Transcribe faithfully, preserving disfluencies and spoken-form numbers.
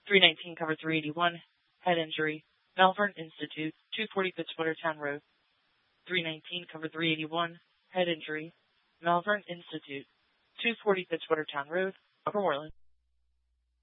three nineteen, cover three eighty-one, head injury, Malvern Institute, two forty Fitzwatertown Road. three nineteen, cover three eighty-one, head injury, Malvern Institute, two forty Fitzwatertown Road, Upper Moreland.